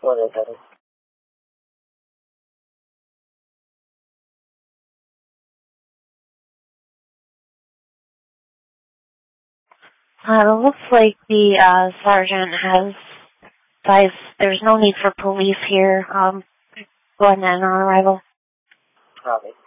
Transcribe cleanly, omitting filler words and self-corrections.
407. It looks like the sergeant has advised there's no need for police here. Go ahead and on arrival. Copy.